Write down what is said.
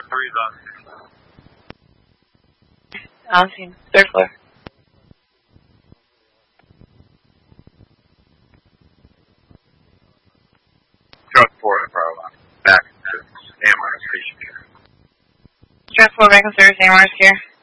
Three's on. On scene. Third floor. Truck 4 in Provolone. Back to Amherst Station. Truck 4 back upstairs, Amherst here.